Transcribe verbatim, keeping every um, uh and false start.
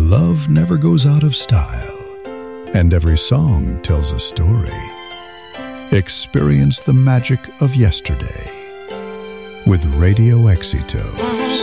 love never goes out of style, and every song tells a story. Experience the magic of yesterday with Radio Éxitos.